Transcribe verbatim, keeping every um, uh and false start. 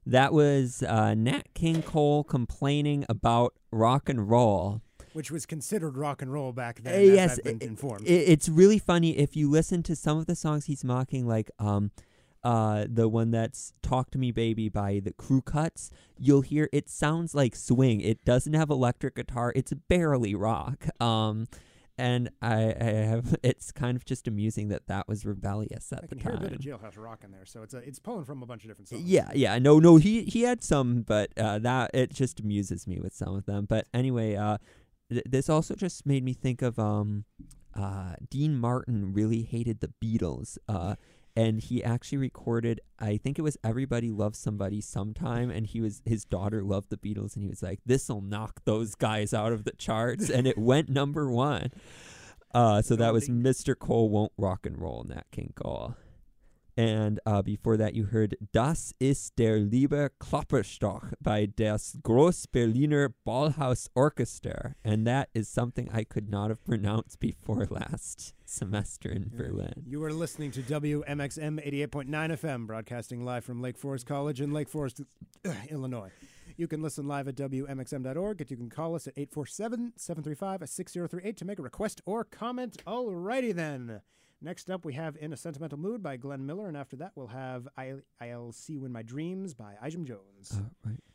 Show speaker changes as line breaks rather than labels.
That was uh, Nat King Cole complaining about rock and roll.
Which was considered rock and roll back then,
Uh,
as
yes,
I've been
it,
informed.
it, it's really funny if you listen to some of the songs he's mocking, like um, uh, the one that's "Talk to Me, Baby" by the Crew Cuts. You'll hear it sounds like swing. It doesn't have electric guitar. It's barely rock. Um, and I, I have it's kind of just amusing that that was rebellious at
I
the
can hear a
time.
bit of Jailhouse Rock in there, so it's a, it's pulling from a bunch of different songs.
Yeah, yeah, no, no, he he had some, but uh, that it just amuses me with some of them. But anyway, uh, th- this also just made me think of um, uh, Dean Martin really hated the Beatles, uh, and he actually recorded, I think it was "Everybody Loves Somebody" sometime, and he was his daughter loved the Beatles, and he was like, "This'll knock those guys out of the charts," and it went number one. Uh, so that was Mister Cole Won't Rock and Roll, Nat King Cole. And uh, before that, you heard Das ist der liebe Klapperstock by Das Groß-Berliner Ballhaus-Orchester. And that is something I could not have pronounced before last semester in Berlin.
You are listening to W M X M eighty-eight point nine F M, broadcasting live from Lake Forest College in Lake Forest, uh, Illinois. You can listen live at W M X M dot org. You can call us at eight four seven, seven three five, six zero three eight to make a request or comment. Alrighty then. Next up, we have In a Sentimental Mood by Glenn Miller, and after that, we'll have I- I'll See You in My Dreams by Ijam Jones.
Uh, right.